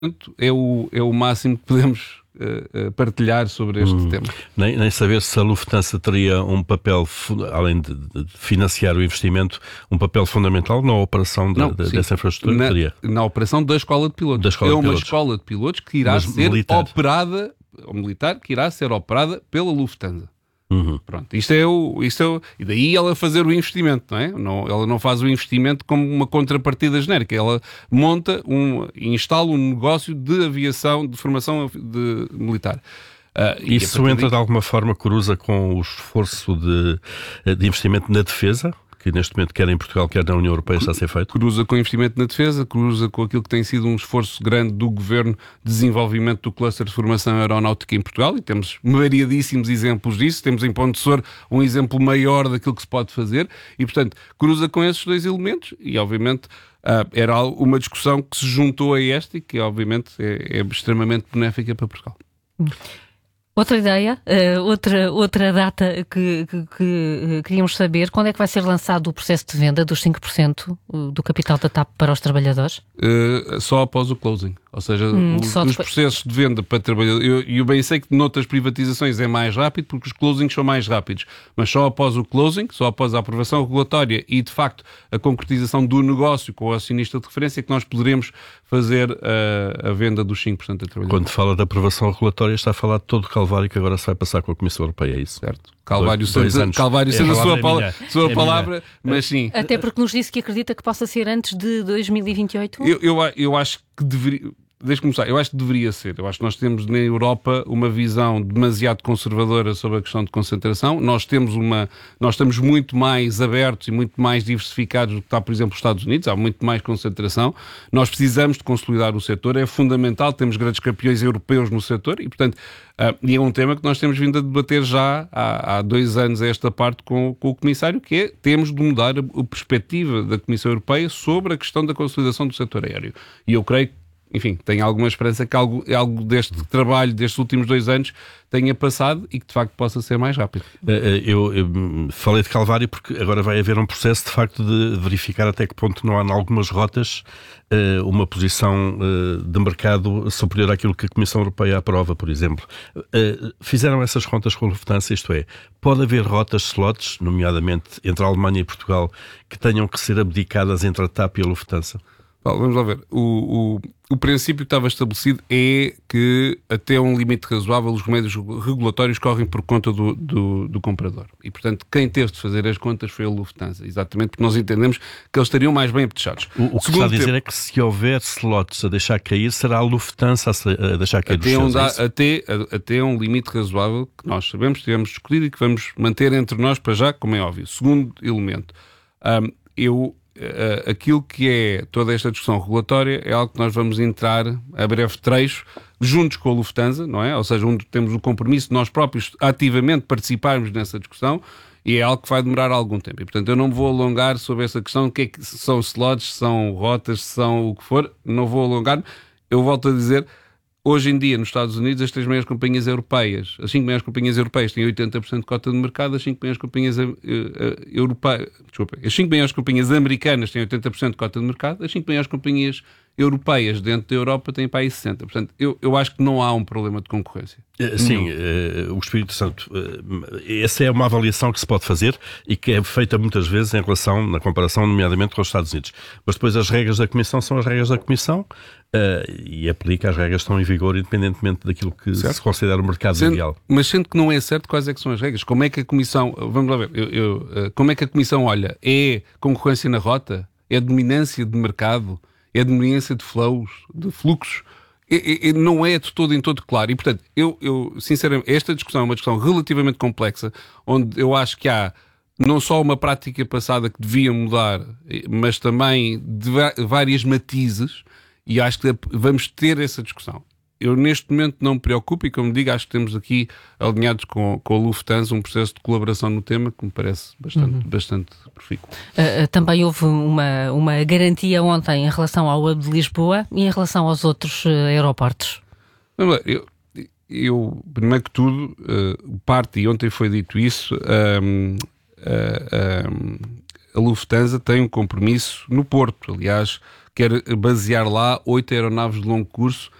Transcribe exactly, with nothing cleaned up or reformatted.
é o, é o máximo que podemos uh, uh, partilhar sobre este hum, tema. Nem, nem saber se a Lufthansa teria um papel, além de, de financiar o investimento, um papel fundamental na operação de, Não, de, dessa infraestrutura? Na, teria. na operação da escola de pilotos. Da escola é de uma pilotos. escola de pilotos que irá Mas ser militar. operada, ou militar, que irá ser operada pela Lufthansa. Uhum. Pronto, isto é o, isto é o, e daí ela fazer o investimento, não é? Não, ela não faz o investimento como uma contrapartida genérica, ela monta, um, instala um negócio de aviação, de formação de militar. Uh, Isso entra daí... de alguma forma, cruza com o esforço de, de investimento na defesa, que neste momento quer em Portugal, quer na União Europeia está a ser feito? Cruza com o investimento na defesa, cruza com aquilo que tem sido um esforço grande do Governo de desenvolvimento do cluster de formação aeronáutica em Portugal, e temos variadíssimos exemplos disso. Temos em Ponte Sor um exemplo maior daquilo que se pode fazer, e portanto cruza com esses dois elementos, e obviamente uh, era uma discussão que se juntou a esta e que obviamente é, é extremamente benéfica para Portugal. Hum. Outra ideia, uh, outra, outra data que, que, que uh, queríamos saber, quando é que vai ser lançado o processo de venda dos cinco por cento do capital da T A P para os trabalhadores? Uh, só após o closing, ou seja, hum, o, os depois... processos de venda para trabalhadores. Eu, eu bem sei que noutras privatizações é mais rápido porque os closings são mais rápidos, mas só após o closing, só após a aprovação regulatória e de facto a concretização do negócio com o acionista de referência é que nós poderemos fazer uh, a venda dos cinco por cento de trabalhadores. Quando fala da aprovação regulatória está a falar de todo o calvário que agora se vai passar com a Comissão Europeia, é isso? Certo. Calvário dois, sendo, dois Calvário sendo é, a sua, é minha, sua é palavra, minha. Mas sim. Até porque nos disse que acredita que possa ser antes de dois mil e vinte e oito? Eu, eu, eu acho que deveria... Deixa começar, eu acho que deveria ser. Eu acho que nós temos na Europa uma visão demasiado conservadora sobre a questão de concentração. Nós temos uma, nós estamos muito mais abertos e muito mais diversificados do que está, por exemplo, os Estados Unidos. Há muito mais concentração. Nós precisamos de consolidar o setor. É fundamental. Temos grandes campeões europeus no setor e, portanto, uh, e é um tema que nós temos vindo a debater já há, há dois anos a esta parte com, com o Comissário, que é, temos de mudar a, a perspectiva da Comissão Europeia sobre a questão da consolidação do setor aéreo. E eu creio que enfim, tenho alguma esperança que algo, algo deste trabalho, destes últimos dois anos, tenha passado e que de facto possa ser mais rápido. Eu, eu falei de calvário porque agora vai haver um processo de facto de verificar até que ponto não há em algumas rotas uma posição de mercado superior àquilo que a Comissão Europeia aprova, por exemplo. Fizeram essas contas com a Lufthansa, isto é, pode haver rotas, slots, nomeadamente entre a Alemanha e Portugal, que tenham que ser abdicadas entre a T A P e a Lufthansa? Bom, vamos lá ver. O, o, o princípio que estava estabelecido é que até um limite razoável os remédios regulatórios correm por conta do, do, do comprador. E, portanto, quem teve de fazer as contas foi a Lufthansa. Exatamente porque nós entendemos que eles estariam mais bem apetrechados. O, o que está a dizer tempo, é que se houver slots a deixar cair, será a Lufthansa a deixar cair até os seus, um, até, até um limite razoável que nós sabemos, tivemos discutido e que vamos manter entre nós para já, como é óbvio. Segundo elemento, um, eu... Uh, aquilo que é toda esta discussão regulatória é algo que nós vamos entrar a breve trecho, juntos com a Lufthansa, não é? Ou seja, onde temos o compromisso de nós próprios ativamente participarmos nessa discussão e é algo que vai demorar algum tempo. E, portanto, eu não me vou alongar sobre essa questão, o que é que são slots, são rotas, são o que for, não vou alongar. Eu volto a dizer, hoje em dia, nos Estados Unidos, as três maiores companhias europeias, as cinco maiores companhias europeias têm oitenta por cento de cota de mercado, as cinco maiores companhias uh, uh, europeias, desculpa, as cinco maiores companhias americanas têm oitenta por cento de cota de mercado, as cinco maiores companhias europeias dentro da Europa têm para aí sessenta por cento. Portanto, eu, eu acho que não há um problema de concorrência. Sim, uh, o Espírito Santo, uh, essa é uma avaliação que se pode fazer e que é feita muitas vezes em relação, na comparação, nomeadamente com os Estados Unidos. Mas depois as regras da Comissão são as regras da Comissão uh, e aplica, as regras estão em vigor independentemente daquilo que certo. Se considera o mercado sendo, ideal. Mas sendo que não é certo quais é que são as regras, como é que a Comissão, vamos lá ver, eu, eu, uh, como é que a Comissão olha? É concorrência na rota? É dominância de mercado? É dominância de flows, de fluxos? É, é, não é de todo em todo claro. E, portanto, eu, eu, sinceramente, esta discussão é uma discussão relativamente complexa, onde eu acho que há não só uma prática passada que devia mudar, mas também de várias matizes, e acho que vamos ter essa discussão. Eu, neste momento, não me preocupo e, como digo, acho que temos aqui, alinhados com, com a Lufthansa, um processo de colaboração no tema que me parece bastante, uhum. bastante profícuo. Uh, também houve uma, uma garantia ontem em relação ao Hub de Lisboa e em relação aos outros uh, aeroportos. Eu, eu, primeiro que tudo, uh, parte, e ontem foi dito isso, um, uh, um, a Lufthansa tem um compromisso no Porto, aliás, quer basear lá oito aeronaves de longo curso